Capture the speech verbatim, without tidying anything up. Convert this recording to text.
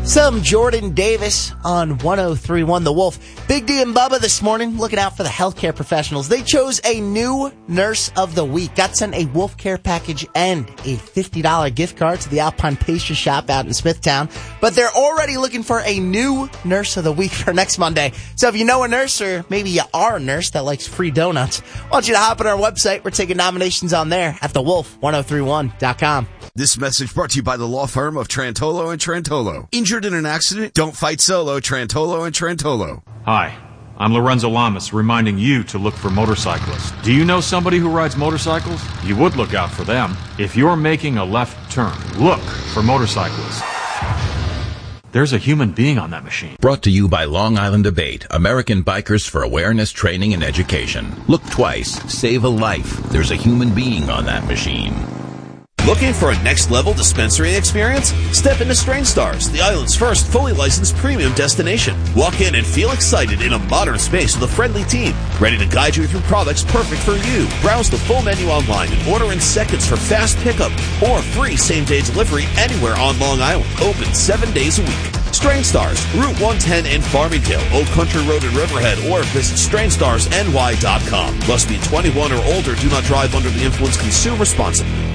Some Jordan Davis on one oh three point one The Wolf. Big D and Bubba this morning looking out for the healthcare professionals. They chose a new Nurse of the Week. Got sent a Wolf Care package and a fifty dollars gift card to the Alpine Pastry Shop out in Smithtown. But they're already looking for a new Nurse of the Week for next Monday. So if you know a nurse, or maybe you are a nurse that likes free donuts, I want you to hop on our website. We're taking nominations on there at the wolf ten thirty-one dot com. This message brought to you by the law firm of Trantolo and Trantolo. Injured in an accident? Don't fight solo. Trantolo and Trantolo. Hi, I'm Lorenzo Lamas, reminding you to look for motorcyclists. Do you know somebody who rides motorcycles? You would look out for them. If you're making a left turn, look for motorcyclists. There's a human being on that machine. Brought to you by Long Island Debate, American Bikers for Awareness, Training, and Education. Look twice, save a life. There's a human being on that machine. Looking for a next-level dispensary experience? Step into Strain Stars, the island's first fully licensed premium destination. Walk in and feel excited in a modern space with a friendly team, ready to guide you through products perfect for you. Browse the full menu online and order in seconds for fast pickup or free same-day delivery anywhere on Long Island. Open seven days a week. Strain Stars, Route one ten in Farmingdale, Old Country Road in Riverhead, or visit strain stars n y dot com. Must be twenty-one or older. Do not drive under the influence. Consume responsibly.